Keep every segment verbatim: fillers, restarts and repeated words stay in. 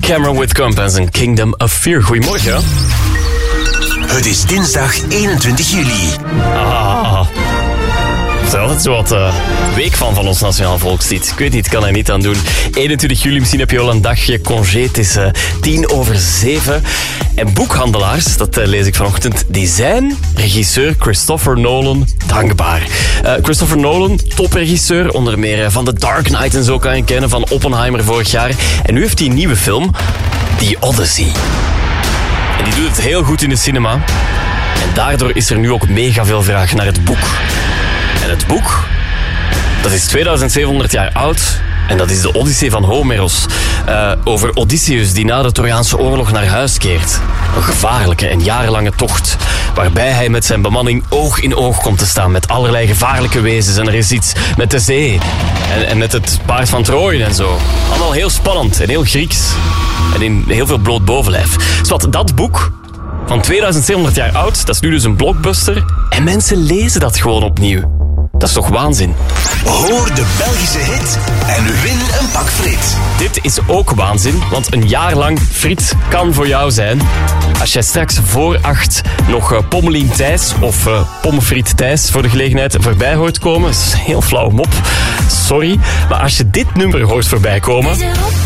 Cameron Whitcomb en zijn Kingdom of Fear. Goedemorgen. Het is dinsdag eenentwintig juli. Ah, het is altijd zo wat uh, week van van ons Nationaal Volkslied. Ik weet niet, ik kan er niet aan doen. eenentwintig juli, misschien heb je wel een dagje congé. Het is uh, tien over zeven. En boekhandelaars, dat uh, lees ik vanochtend, die zijn regisseur Christopher Nolan dankbaar. Uh, Christopher Nolan, topregisseur, onder meer uh, van The Dark Knight en zo kan je kennen, van Oppenheimer vorig jaar. En nu heeft hij een nieuwe film, The Odyssey. En die doet het heel goed in de cinema. En daardoor is er nu ook mega veel vraag naar het boek. En het boek, dat is tweeduizend zevenhonderd jaar oud. En dat is de Odyssee van Homeros. Uh, over Odysseus die na de Trojaanse oorlog naar huis keert. Een gevaarlijke en jarenlange tocht. Waarbij hij met zijn bemanning oog in oog komt te staan. Met allerlei gevaarlijke wezens. En er is iets met de zee. En, en met het paard van Troje en zo. Allemaal heel spannend en heel Grieks. En in heel veel bloot bovenlijf. Dus wat, dat boek van tweeduizend zevenhonderd jaar oud, dat is nu dus een blockbuster. En mensen lezen dat gewoon opnieuw. Dat is toch waanzin? Hoor de Belgische hit en win een pak friet. Dit is ook waanzin, want een jaar lang friet kan voor jou zijn. Als jij straks voor acht nog uh, Pommelien Thijs of uh, Pommefriet Thijs voor de gelegenheid voorbij hoort komen, dat is een heel flauw mop, sorry. Maar als je dit nummer hoort voorbij komen...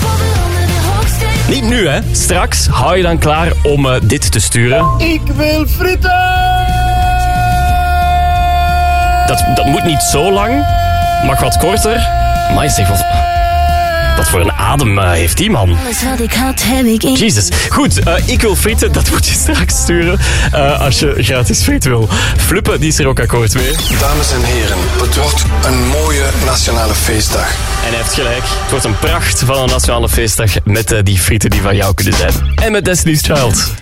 Niet nu, hè. Straks hou je dan klaar om uh, dit te sturen. Ik wil frieten! Dat, dat moet niet zo lang, mag wat korter. Maar je zegt wat... Wat voor een adem uh, heeft die man? Jezus. Goed, uh, ik wil frieten, dat moet je straks sturen. Uh, als je gratis friet wil. Fluppe, die is er ook akkoord mee. Dames en heren, het wordt een mooie nationale feestdag. En hij heeft gelijk. Het wordt een pracht van een nationale feestdag met uh, die frieten die van jou kunnen zijn. En met Destiny's Child.